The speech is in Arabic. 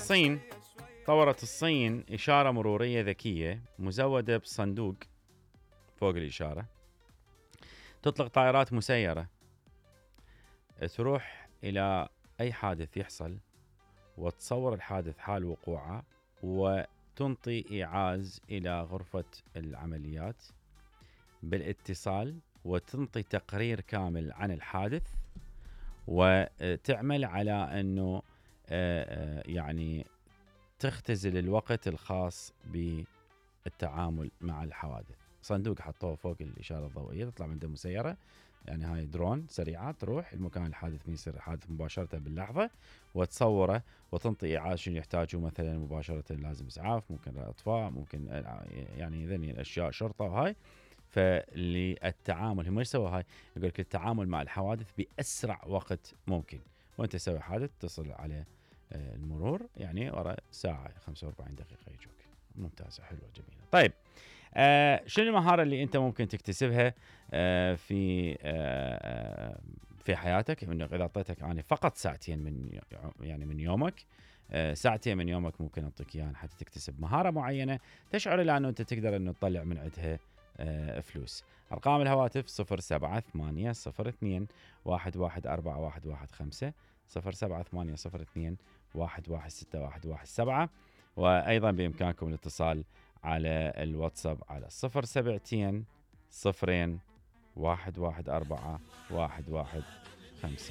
الصين طورت الصين إشارة مرورية ذكية مزودة بصندوق فوق الإشارة تطلق طائرات مسيرة تروح إلى أي حادث يحصل وتصور الحادث حال وقوعه وتنطي إيعاز إلى غرفة العمليات بالاتصال وتنطي تقرير كامل عن الحادث وتعمل على أنه يعني تختزل الوقت الخاص بالتعامل مع الحوادث. صندوق حطوه فوق الإشارة الضوئية تطلع من مسيرة، يعني هاي درون سريعة تروح المكان الحادث يصير الحادث مباشرة باللحظة وتصوره وتنطي إيعاز شنو يحتاجه، مثلا مباشرة لازم إسعاف، ممكن إطفاء، ممكن يعني ذني الأشياء شرطة وهاي. فللتعامل هم يسوي هاي، يقول لك التعامل مع الحوادث بأسرع وقت ممكن، وانت تسوي حادث تصل على المرور يعني ورا ساعة 45 دقيقة يجوك. ممتازة حلوة جميلة. طيب شنو المهارة اللي انت ممكن تكتسبها في حياتك؟ انه اذا اعطيتك يعني فقط ساعتين من يومك، ساعتين من يومك ممكن اعطيك اياها حتى تكتسب مهارة معينة تشعر الى انه انت تقدر انه تطلع من عندها فلوس. ارقام الهواتف 078802114115 078802116117 وايضا بامكانكم الاتصال على الواتساب على 072 0 114 115.